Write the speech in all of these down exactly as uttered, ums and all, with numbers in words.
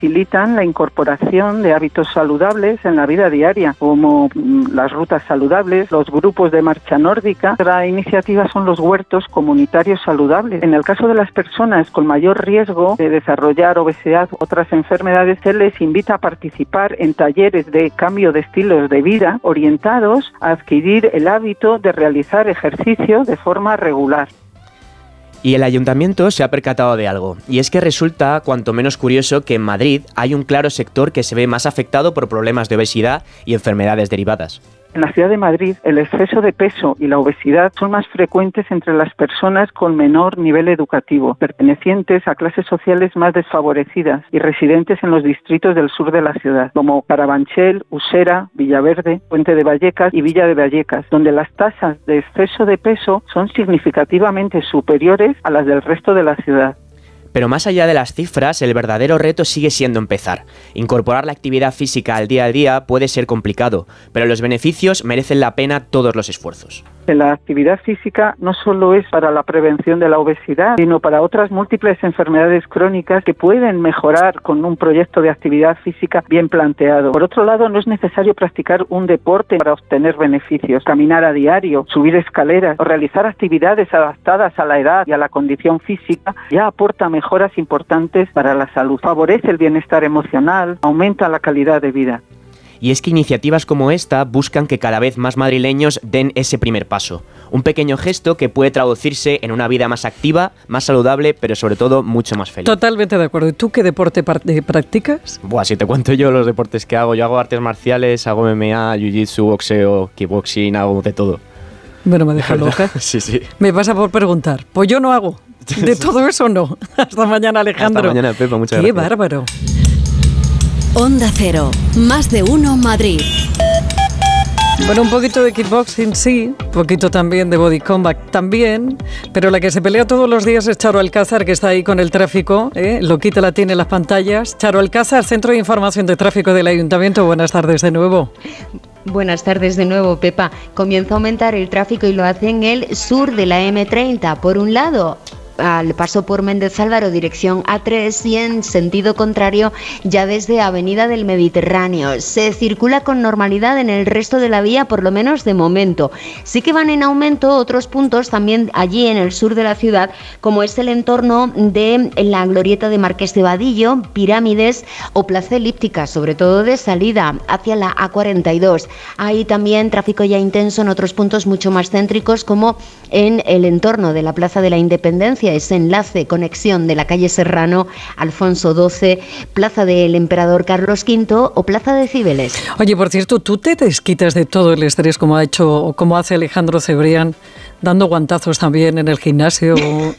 facilitan la incorporación de hábitos saludables en la vida diaria, como las rutas saludables, los grupos de marcha nórdica. Otra iniciativa son los huertos comunitarios saludables. En el caso de las personas con mayor riesgo de desarrollar obesidad u otras enfermedades, se les invita a participar en talleres de cambio de estilos de vida orientados a adquirir el hábito de realizar ejercicio de forma regular. Y el ayuntamiento se ha percatado de algo, y es que resulta cuanto menos curioso que en Madrid hay un claro sector que se ve más afectado por problemas de obesidad y enfermedades derivadas. En la ciudad de Madrid, el exceso de peso y la obesidad son más frecuentes entre las personas con menor nivel educativo, pertenecientes a clases sociales más desfavorecidas y residentes en los distritos del sur de la ciudad, como Carabanchel, Usera, Villaverde, Puente de Vallecas y Villa de Vallecas, donde las tasas de exceso de peso son significativamente superiores a las del resto de la ciudad. Pero más allá de las cifras, el verdadero reto sigue siendo empezar. Incorporar la actividad física al día a día puede ser complicado, pero los beneficios merecen la pena todos los esfuerzos. La actividad física no solo es para la prevención de la obesidad, sino para otras múltiples enfermedades crónicas que pueden mejorar con un proyecto de actividad física bien planteado. Por otro lado, no es necesario practicar un deporte para obtener beneficios. Caminar a diario, subir escaleras o realizar actividades adaptadas a la edad y a la condición física ya aporta mejoras importantes para la salud. Favorece el bienestar emocional, aumenta la calidad de vida. Y es que iniciativas como esta buscan que cada vez más madrileños den ese primer paso. Un pequeño gesto que puede traducirse en una vida más activa, más saludable, pero sobre todo mucho más feliz. Totalmente de acuerdo. ¿Y tú qué deporte practicas? Buah, si te cuento yo los deportes que hago. Yo hago artes marciales, hago M M A, jiu-jitsu, boxeo, kickboxing, hago de todo. Bueno, me deja loca. Sí, sí. Me pasa por preguntar. Pues yo no hago. De todo eso no. Hasta mañana, Alejandro. Hasta mañana, Pepa. Muchas Qué gracias. Qué bárbaro. Onda Cero, más de uno Madrid. Bueno, un poquito de kickboxing sí, un poquito también de body combat también, pero la que se pelea todos los días es Charo Alcázar, que está ahí con el tráfico, ¿eh? Loquita la tiene en las pantallas. Charo Alcázar, Centro de Información de Tráfico del Ayuntamiento, buenas tardes de nuevo. Buenas tardes de nuevo, Pepa. Comienza a aumentar el tráfico y lo hace en el sur de la eme treinta. Por un lado, al paso por Méndez Álvaro, dirección A tres, y en sentido contrario ya desde Avenida del Mediterráneo. Se circula con normalidad en el resto de la vía, por lo menos de momento. Sí que van en aumento otros puntos también allí en el sur de la ciudad, como es el entorno de la glorieta de Marqués de Vadillo, Pirámides o Plaza Elíptica, sobre todo de salida hacia la A cuarenta y dos. Hay también tráfico ya intenso en otros puntos mucho más céntricos, como en el entorno de la Plaza de la Independencia, ese enlace, conexión de la calle Serrano, Alfonso doce, Plaza del Emperador Carlos quinto o Plaza de Cibeles. Oye, por cierto, ¿tú te desquitas de todo el estrés como ha hecho o como hace Alejandro Cebrián, dando guantazos también en el gimnasio?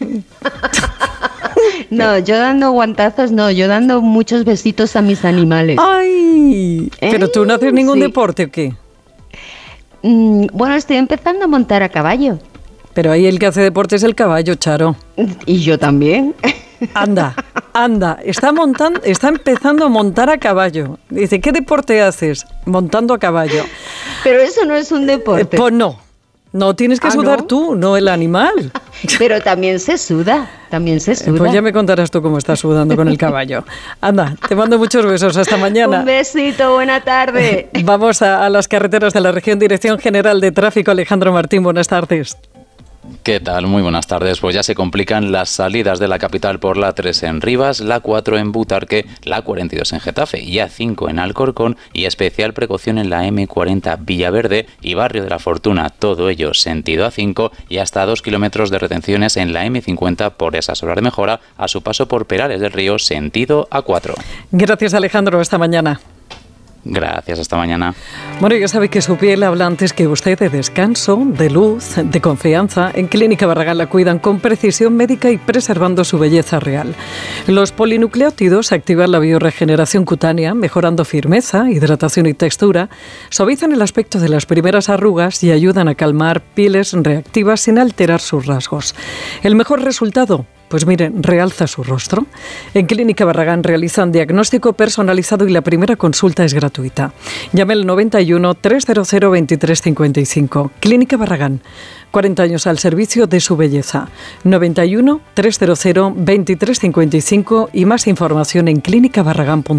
No, yo dando guantazos no, yo dando muchos besitos a mis animales. ¡Ay! ¿Pero tú no haces ningún sí. deporte o qué? Mm, bueno, estoy empezando a montar a caballo. Pero ahí el que hace deporte es el caballo, Charo. Y yo también. Anda, anda, está montando, está empezando a montar a caballo. Dice, ¿qué deporte haces? Montando a caballo. Pero eso no es un deporte. Eh, pues no, no tienes que ¿Ah, sudar no? tú, no el animal. Pero también se suda, también se suda. Eh, pues ya me contarás tú cómo estás sudando con el caballo. Anda, te mando muchos besos, hasta mañana. Un besito, buena tarde. Vamos a, a las carreteras de la región, Dirección General de Tráfico, Alejandro Martín, buenas tardes. ¿Qué tal? Muy buenas tardes. Pues ya se complican las salidas de la capital por la tres en Rivas, la cuatro en Butarque, la cuarenta y dos en Getafe y A cinco en Alcorcón, y especial precaución en la eme cuarenta Villaverde y Barrio de la Fortuna, todo ello sentido A cinco, y hasta dos kilómetros de retenciones en la eme cincuenta por esas horas de mejora a su paso por Perales del Río, sentido A cuatro. Gracias, Alejandro, hasta mañana. Gracias, hasta mañana. Bueno, ya sabe que su piel habla antes que usted de descanso, de luz, de confianza. En Clínica Barragán la cuidan con precisión médica y preservando su belleza real. Los polinucleótidos activan la bioregeneración cutánea, mejorando firmeza, hidratación y textura, suavizan el aspecto de las primeras arrugas y ayudan a calmar pieles reactivas sin alterar sus rasgos. El mejor resultado, pues mire, realza su rostro. En Clínica Barragán realizan diagnóstico personalizado y la primera consulta es gratuita. Llame al noventa y uno, trescientos veintitrés cincuenta y cinco. Clínica Barragán, cuarenta años al servicio de su belleza. noventa y uno, trescientos veintitrés cincuenta y cinco y más información en clínica barragán punto com.